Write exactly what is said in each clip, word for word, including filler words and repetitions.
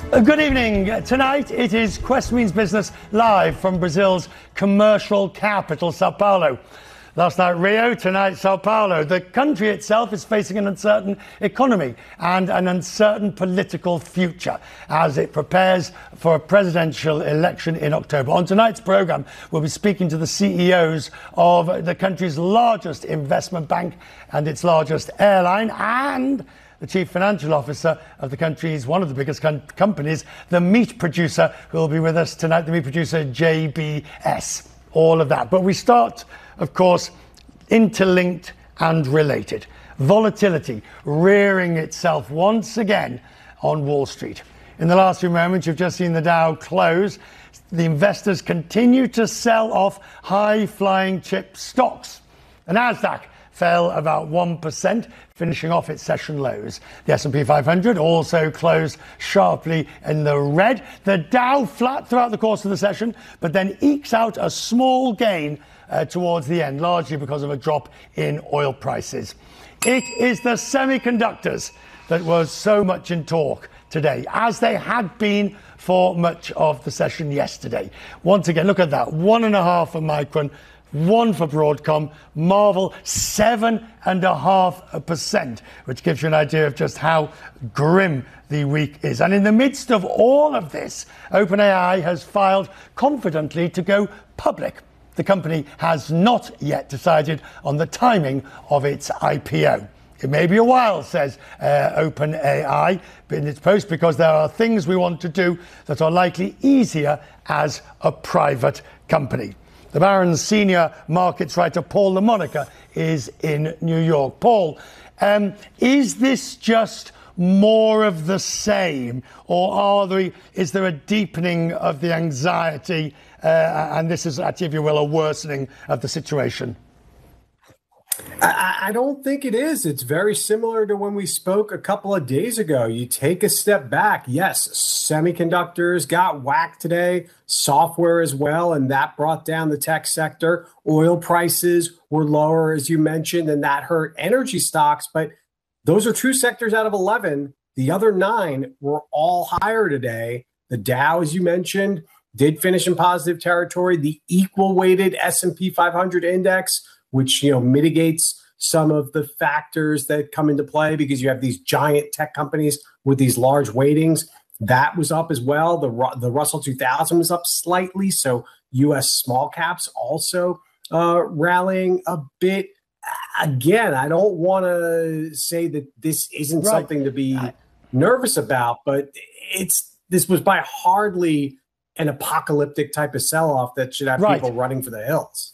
Uh, Good evening. Tonight it is Quest Means Business live from Brazil's commercial capital, Sao Paulo. Last night Rio, tonight Sao Paulo. The country itself is facing an uncertain economy and an uncertain political future as it prepares for a presidential election in October. On tonight's programme, we'll be speaking to the C E Os of the country's largest investment bank and its largest airline, and the chief financial officer of the country's one of the biggest com- companies, the meat producer, who will be with us tonight, the meat producer J B S. All of that. But we start, of course, interlinked and related. Volatility rearing itself once again on Wall Street. In the last few moments, you've just seen the Dow close. The investors continue to sell off high-flying chip stocks. The Nasdaq fell about one percent, finishing off its session lows. The S and P five hundred also closed sharply in the red. The Dow flat throughout the course of the session, but then ekes out a small gain uh, towards the end, largely because of a drop in oil prices. It is the semiconductors that was so much in talk today, as they had been for much of the session yesterday. Once again, look at that, one and a half for Micron, one for Broadcom, Marvel seven and a half percent, which gives you an idea of just how grim the week is. And in the midst of all of this, OpenAI has filed confidently to go public. The company has not yet decided on the timing of its I P O. It may be a while, says uh, OpenAI in its post, because there are things we want to do that are likely easier as a private company. The Barron's senior markets writer Paul LaMonica is in New York. Paul, um, is this just more of the same, or are there, is there a deepening of the anxiety, uh, and this is actually, if you will, a worsening of the situation? I, I don't think it is. It's very similar to when we spoke a couple of days ago. You take a step back. Yes, semiconductors got whacked today, software as well, and that brought down the tech sector. Oil prices were lower, as you mentioned, and that hurt energy stocks. But those are two sectors out of eleven. The other nine were all higher today. The Dow, as you mentioned, did finish in positive territory. The equal weighted S and P five hundred index, which, you know, mitigates some of the factors that come into play because you have these giant tech companies with these large weightings. That was up as well. The the Russell two thousand was up slightly. So U S small caps also uh, rallying a bit. Again, I don't want to say that this isn't right. something to be nervous about, but it's this was by hardly an apocalyptic type of sell-off that should have right. people running for the hills.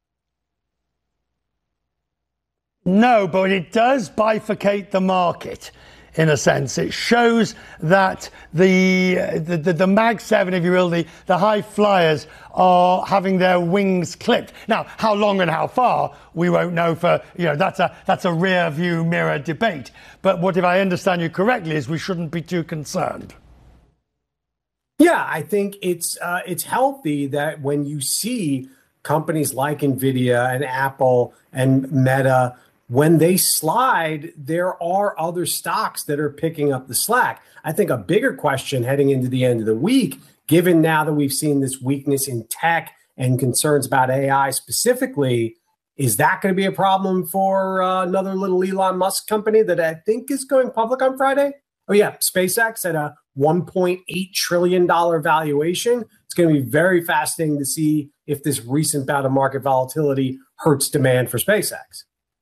No, but it does bifurcate the market in a sense. It shows that the the, the, the Mag seven, if you will, the, the high flyers are having their wings clipped. Now, how long and how far, we won't know for, you know, that's a that's a rear view mirror debate. But what, if I understand you correctly, is we shouldn't be too concerned. Yeah, I think it's uh, it's healthy that when you see companies like NVIDIA and Apple and Meta, when they slide, there are other stocks that are picking up the slack. I think a bigger question heading into the end of the week, given now that we've seen this weakness in tech and concerns about A I specifically, is that going to be a problem for uh, another little Elon Musk company that I think is going public on Friday? Oh, yeah, SpaceX at a one point eight trillion dollars valuation. It's going to be very fascinating to see if this recent bout of market volatility hurts demand for SpaceX.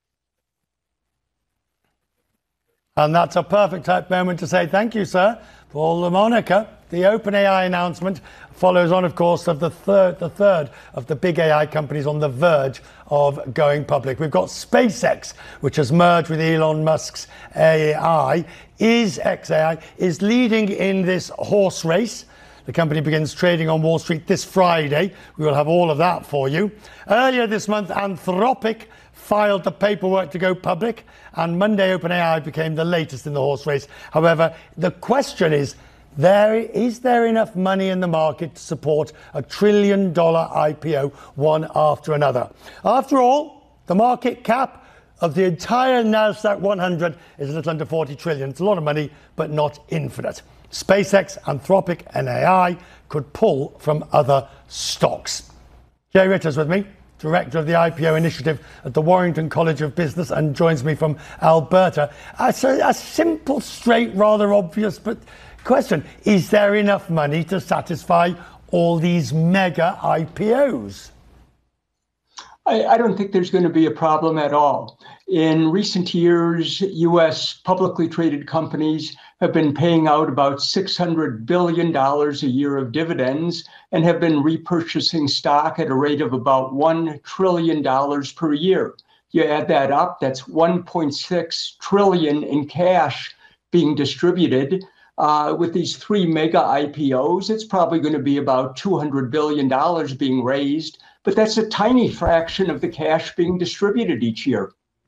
And that's a perfect type moment to say thank you, sir. Paul LaMonica. The OpenAI announcement follows on, of course, of the third, the third of the big A I companies on the verge of going public. We've got SpaceX, which has merged with Elon Musk's A I. Is X A I is leading in this horse race. The company begins trading on Wall Street this Friday. We will have all of that for you. Earlier this month, Anthropic filed the paperwork to go public, and Monday OpenAI became the latest in the horse race. However, the question is, there is there enough money in the market to support a trillion dollar I P O, one after another? After all, the market cap of the entire NASDAQ one hundred is a little under forty trillion. It's a lot of money, but not infinite. SpaceX, Anthropic, and A I could pull from other stocks. Jay Ritter's with me, Director of the I P O Initiative at the Warrington College of Business, and joins me from Alberta. Uh, so a simple, straight, rather obvious, but question: is there enough money to satisfy all these mega I P Os? I, I don't think there's going to be a problem at all. In recent years, U S publicly traded companies have been paying out about six hundred billion dollars a year of dividends and have been repurchasing stock at a rate of about one trillion dollars per year. You add that up, that's one point six trillion dollars in cash being distributed. Uh, with these three mega I P Os, it's probably going to be about two hundred billion dollars being raised, but that's a tiny fraction of the cash being distributed each year.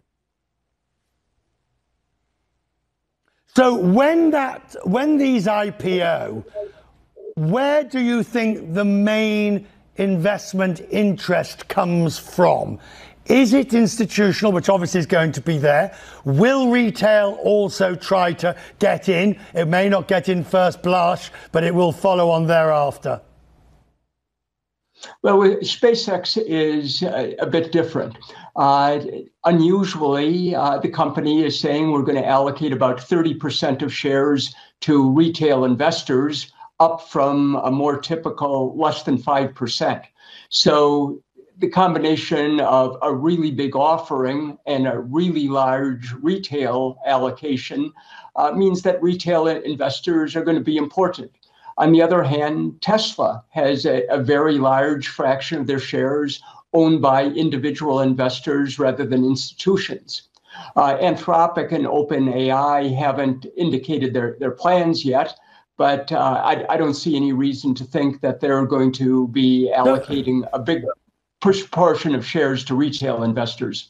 So when that, when these I P O, where do you think the main investment interest comes from? Is it institutional, which obviously is going to be there? Will retail also try to get in? It may not get in first blush, but it will follow on thereafter. Well, SpaceX is a, a bit different. Uh, unusually, uh, the company is saying we're going to allocate about thirty percent of shares to retail investors, up from a more typical less than five percent. So the combination of a really big offering and a really large retail allocation uh, means that retail investors are going to be important. On the other hand, Tesla has a, a very large fraction of their shares owned by individual investors rather than institutions. Uh, Anthropic and OpenAI haven't indicated their, their plans yet, but uh, I, I don't see any reason to think that they're going to be allocating a big portion of shares to retail investors.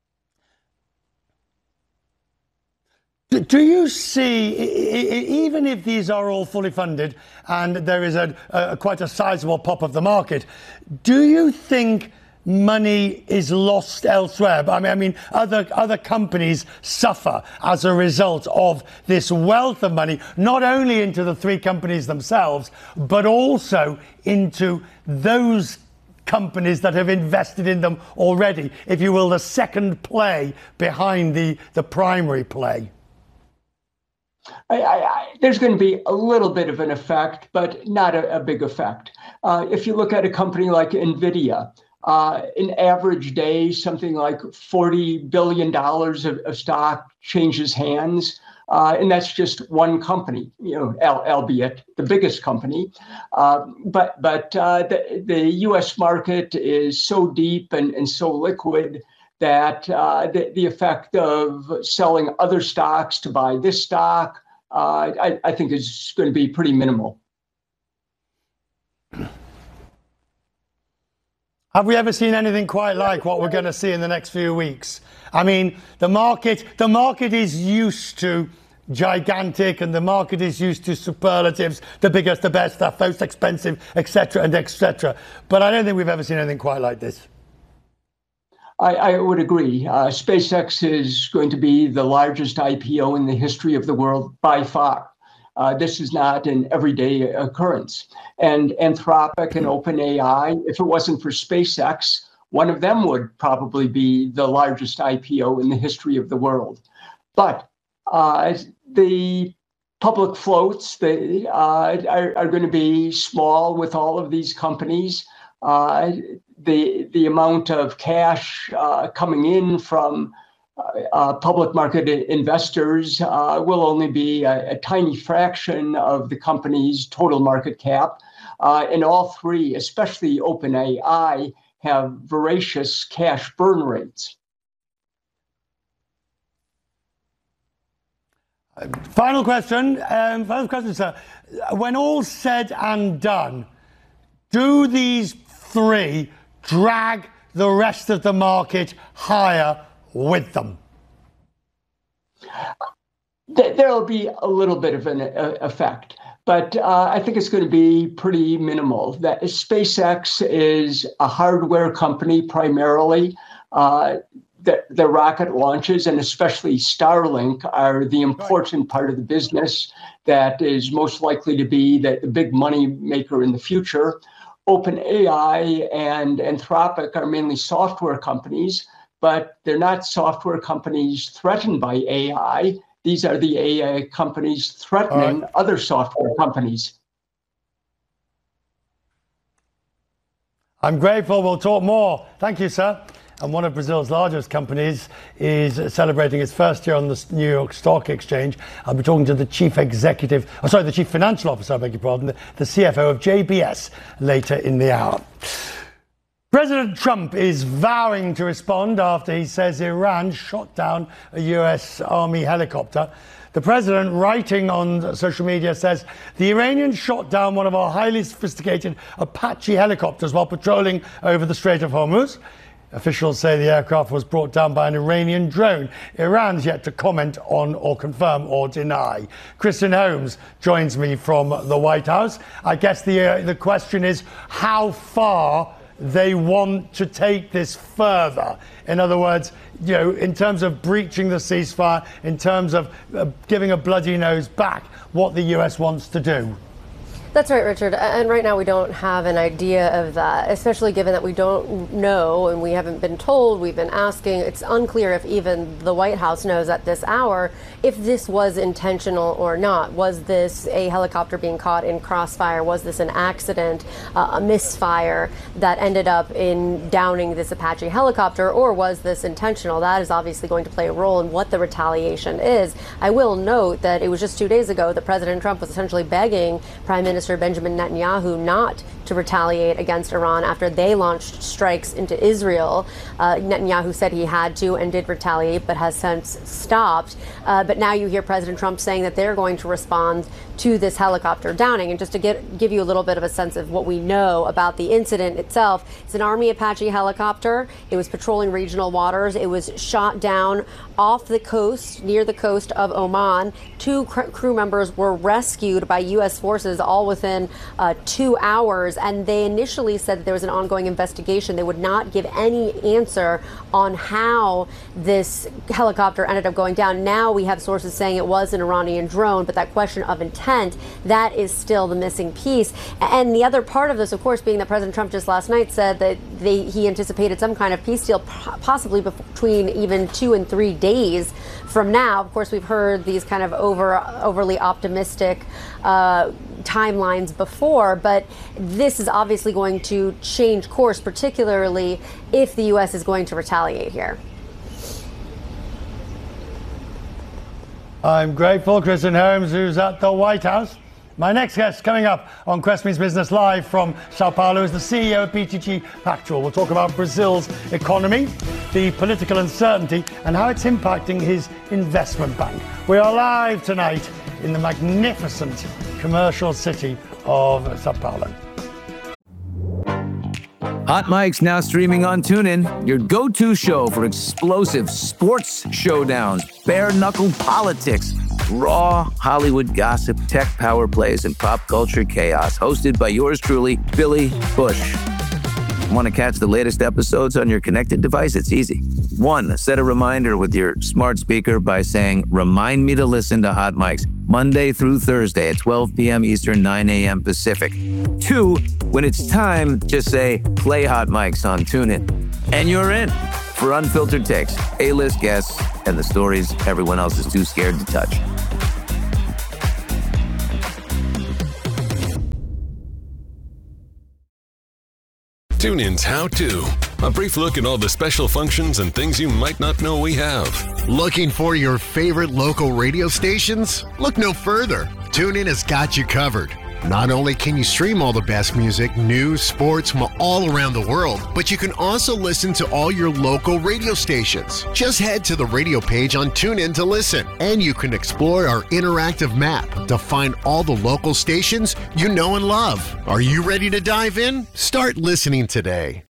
Do you see, even if these are all fully funded and there is a, a quite a sizable pop of the market, do you think money is lost elsewhere? I mean, I mean, other other companies suffer as a result of this wealth of money, not only into the three companies themselves, but also into those companies that have invested in them already, if you will, the second play behind the, the primary play. I, I, I, there's going to be a little bit of an effect, but not a, a big effect. Uh, if you look at a company like NVIDIA, uh, an average day, something like forty billion dollars of, of stock changes hands. Uh, and that's just one company, you know, al- albeit the biggest company. Uh, but but uh, the, the U S market is so deep and, and so liquid that uh, the, the effect of selling other stocks to buy this stock, uh, I, I think is going to be pretty minimal. Have we ever seen anything quite like what we're going to see in the next few weeks? I mean, the market, the market is used to gigantic, and the market is used to superlatives, the biggest, the best, the most expensive, et cetera, and et cetera. But I don't think we've ever seen anything quite like this. I, I would agree. Uh, SpaceX is going to be the largest I P O in the history of the world by far. Uh, this is not an everyday occurrence. And Anthropic and OpenAI, if it wasn't for SpaceX, one of them would probably be the largest I P O in the history of the world. But uh, the public floats they, uh, are, are going to be small with all of these companies. Uh, the the amount of cash uh, coming in from uh, uh, public market investors uh, will only be a, a tiny fraction of the company's total market cap. Uh, and all three, especially OpenAI, have voracious cash burn rates. Final question, um, final question, sir. When all's said and done, do these three drag the rest of the market higher with them? There'll be a little bit of an effect, but uh, I think it's going to be pretty minimal. That SpaceX is a hardware company primarily. Uh, the, the rocket launches, and especially Starlink, are the important part of the business that is most likely to be the, the big money maker in the future. OpenAI and Anthropic are mainly software companies, but they're not software companies threatened by A I. These are the A I companies threatening right. other software companies. I'm grateful. We'll talk more. Thank you, sir. And one of Brazil's largest companies is celebrating its first year on the New York Stock Exchange. I'll be talking to the chief executive, oh, sorry, the chief financial officer, I beg your pardon, the, the C F O of J B S later in the hour. President Trump is vowing to respond after he says Iran shot down a U S Army helicopter. The president, writing on social media, says the Iranians shot down one of our highly sophisticated Apache helicopters while patrolling over the Strait of Hormuz. Officials say the aircraft was brought down by an Iranian drone. Iran's yet to comment on or confirm or deny. Kristen Holmes joins me from the White House. I guess the uh, the question is how far they want to take this further. In other words, you know, in terms of breaching the ceasefire, in terms of uh, giving a bloody nose back, what the U S wants to do. That's right, Richard. And right now we don't have an idea of that, especially given that we don't know and we haven't been told. We've been asking. It's unclear if even the White House knows at this hour if this was intentional or not. Was this a helicopter being caught in crossfire? Was this an accident, uh, a misfire that ended up in downing this Apache helicopter? Or was this intentional? That is obviously going to play a role in what the retaliation is. I will note that it was just two days ago that President Trump was essentially begging Prime Minister Benjamin Netanyahu not to retaliate against Iran after they launched strikes into Israel. Uh, Netanyahu said he had to and did retaliate, but has since stopped. Uh, but now you hear President Trump saying that they're going to respond to this helicopter downing. And just to get, give you a little bit of a sense of what we know about the incident itself, it's an Army Apache helicopter. It was patrolling regional waters. It was shot down off the coast, near the coast of Oman. Two cr- crew members were rescued by U S forces all within uh, two hours. And they initially said that there was an ongoing investigation. They would not give any answer on how this helicopter ended up going down. Now we have sources saying it was an Iranian drone, but that question of intent, that is still the missing piece. And the other part of this, of course, being that President Trump just last night said that they, he anticipated some kind of peace deal, possibly between even two and three days from now. Of course, we've heard these kind of over overly optimistic uh, timelines before, but this is obviously going to change course, particularly if the U S is going to retaliate here. I'm grateful. Kristen Holmes, who's at the White House. My next guest coming up on Quest Means Business Live from Sao Paulo is the C E O of B T G Pactual. We'll talk about Brazil's economy, the political uncertainty, and how it's impacting his investment bank. We are live tonight in the magnificent commercial city of Sao Paulo. Hot Mic's now streaming on TuneIn, your go-to show for explosive sports showdowns, bare-knuckle politics, raw Hollywood gossip, tech power plays, and pop culture chaos. Hosted by yours truly, Billy Bush. Want to catch the latest episodes on your connected device? It's easy. One, set a reminder with your smart speaker by saying, "Remind me to listen to Hot Mics Monday through Thursday at twelve p.m. Eastern, nine a.m. Pacific." Two, when it's time, just say, "Play Hot Mics on TuneIn." And you're in for unfiltered takes, A-list guests, and the stories everyone else is too scared to touch. TuneIn's How To. A brief look at all the special functions and things you might not know we have. Looking for your favorite local radio stations? Look no further. TuneIn has got you covered. Not only can you stream all the best music, news, sports from all around the world, but you can also listen to all your local radio stations. Just head to the radio page on TuneIn to listen, and you can explore our interactive map to find all the local stations you know and love. Are you ready to dive in? Start listening today.